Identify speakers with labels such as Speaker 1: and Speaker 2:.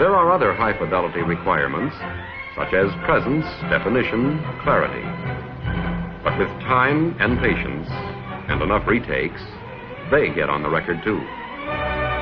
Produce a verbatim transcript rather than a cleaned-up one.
Speaker 1: There are other high-fidelity requirements, such as presence, definition, clarity. But with time and patience and enough retakes, they get on the record too.